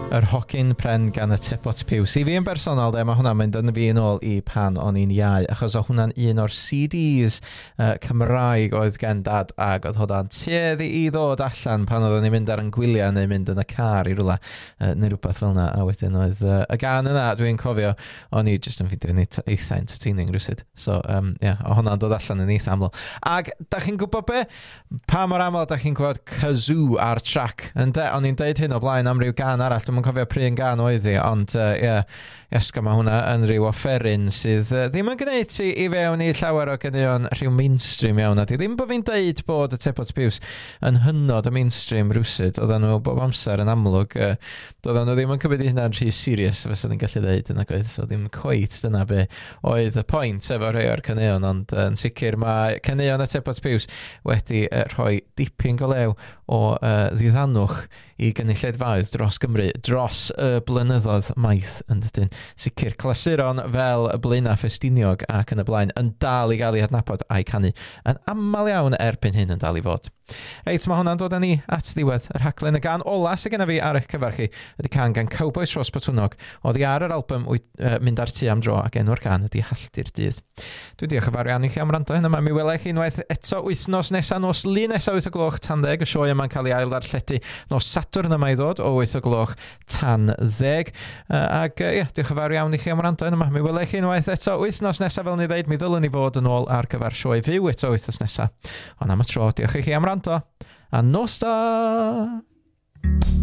Yr hogyn pren gan y Tebot Piws. I fi yn bersonol, mae hwnna'n mynd yn fi yn ôl i pan o'n i'n iau, achos o hwnna'n un o'r CDs Cymraeg oedd gen dad, ac oedd hwnna'n tueddu i ddod allan pan oedden ni'n mynd ar yn gwyliau neu mynd yn y car i rwla, neu rhywbeth fel yna, a wedyn oedd y gan yna, dwi'n cofio, o'n i jyst yn fideo eitha entertaining rwysyd. So, o hwnna'n dod allan yn eitha aml. Ac, da chi'n gwybod be? Pa mor aml da chi'n gwybod kazoo ar track? O'n i'n deud hyn o blaen am ryw gan arall, dwi'n cofio pryn gan oedd hi, ond esga mae hwnna yn ryw offeryn sydd ddim yn gwneud i fewn i llawer o gynnion rhyw mainstream iawn. A di ddim bod fi'n deud bod y Tebot Piws yn hynod y mainstream rwsyd. Oedden nhw bob amser yn amlwg, doedden nhw ddim yn cymryd i hynna'n rhy serious, fysa ni'n gallu dweud yna gwaith, so ddim cweit dyna be oedd y pwynt efo rhai o'r cynnion, ond yn sicr mae cynnion y Tebot Piws wedi rhoi dipyn golew o ddiddanwch i gynulleidfaoedd dros Gymru, dros y blynyddoedd maith yn dydyn. Sicr, clasuron fel y Blaena Ffestiniog ac yn y blaen yn dal i gael ei adnabod a'i canu yn aml iawn erbyn hyn yn dal i fod. Reit, mae hwnna'n dod â ni at ddiwedd yr rhaglen. Y gan ola sydd gennym fi ar eich cyfar chi ydy can gan Cowboys Ros Botwnog, oddi ar yr album Mynd ar Tŷ am Dro, ac enw'r can ydy Halltu'r Dydd. Dwi'n diolch yn fawr iawn i chi am rando hyn yma. Mi welai chi unwaith eto wythnos nesaf, nos Lun nesaf 8:00 tan 10. Y sioe yma'n cael ei ail ddarlledu nos Sadwrn yma i ddod o 8:00 tan 10. Diolch yn fawr iawn i chi am rando hyn yma. Mi welai chi unwaith eto wythnos nesaf, fel ni ddeud, mi ddylwn ni fod yn ôl ar gyfer sioe fyw eto wythnos nesaf. Ond am y tro, diolch i chi am rando. A nos da!